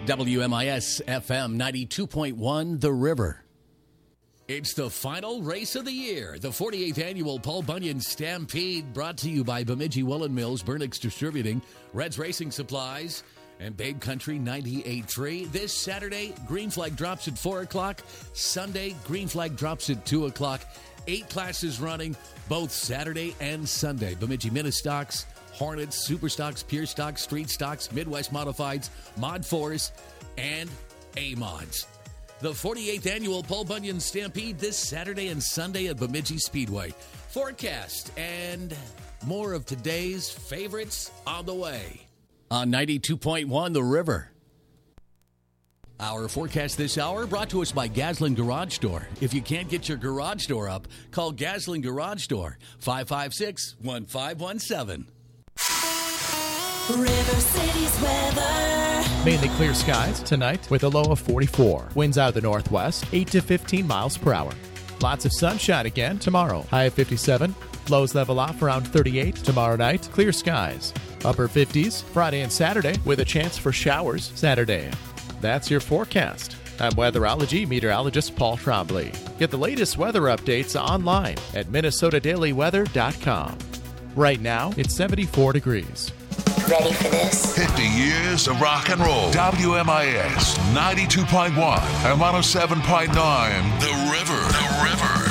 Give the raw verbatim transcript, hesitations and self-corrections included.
W M I S F M ninety-two point one, The River. It's the final race of the year, the forty-eighth annual Paul Bunyan Stampede, brought to you by Bemidji Woolen Mills, Burnix Distributing, Reds Racing Supplies, and Babe Country ninety-eight point three. This Saturday, Green Flag drops at four o'clock. Sunday, Green Flag drops at two o'clock. Eight classes running, both Saturday and Sunday. Bemidji Mini Stocks, Hornets, Super Stocks, Pure Stocks, Street Stocks, Midwest Modifieds, Mod fours, and A-Mods. The forty-eighth annual Paul Bunyan Stampede this Saturday and Sunday at Bemidji Speedway. Forecast and more of today's favorites on the way on ninety-two point one, The River. Our forecast this hour brought to us by Gaslin Garage Door. If you can't get your garage door up, call Gaslin Garage Door, five five six, one five one seven. River City's weather. Mainly clear skies tonight with a low of forty-four. Winds out of the northwest, eight to fifteen miles per hour. Lots of sunshine again tomorrow. High of fifty-seven. Lows level off around thirty-eight tomorrow night. Clear skies. Upper fifties Friday and Saturday with a chance for showers Saturday. That's your forecast. I'm weatherology meteorologist Paul Trombley. Get the latest weather updates online at minnesota daily weather dot com. Right now, it's seventy-four degrees. Ready for this? fifty years of rock and roll. W M I S ninety-two point one and one oh seven point nine. The River. The River.